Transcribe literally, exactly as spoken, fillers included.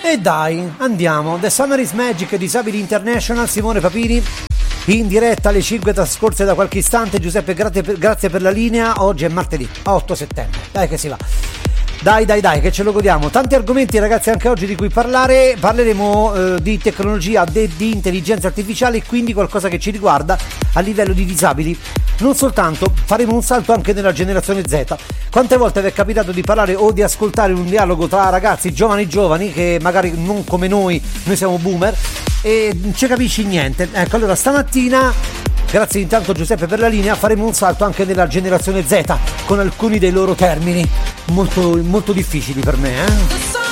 E dai, andiamo. The Summer is Magic, Disabili International, Simone Papini. In diretta alle cinque trascorse da qualche istante. Giuseppe, grazie per, grazie per la linea. Oggi è martedì, otto settembre. Dai che si va. Dai, dai, dai, che ce lo godiamo. Tanti argomenti, ragazzi, anche oggi di cui parlare. Parleremo eh, di tecnologia, de, di intelligenza artificiale, quindi qualcosa che ci riguarda a livello di disabili. Non soltanto, faremo un salto anche nella generazione Z. Quante volte vi è capitato di parlare o di ascoltare un dialogo tra ragazzi giovani giovani, che magari non come noi, noi siamo boomer, e non ci capisci niente. Ecco, allora stamattina, grazie intanto Giuseppe per la linea, faremo un salto anche nella generazione Z con alcuni dei loro termini molto, molto difficili per me, eh?